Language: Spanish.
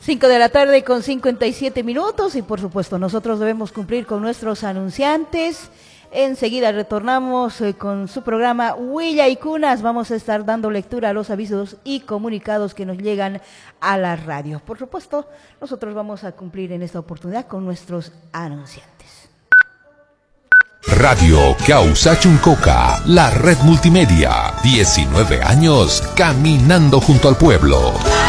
5 de la tarde con 57 minutos y por supuesto nosotros debemos cumplir con nuestros anunciantes. Enseguida retornamos con su programa Huilla y Cunas. Vamos a estar dando lectura a los avisos y comunicados que nos llegan a la radio. Por supuesto, nosotros vamos a cumplir en esta oportunidad con nuestros anunciantes. Radio Causachuncoca, la red multimedia. 19 años caminando junto al pueblo.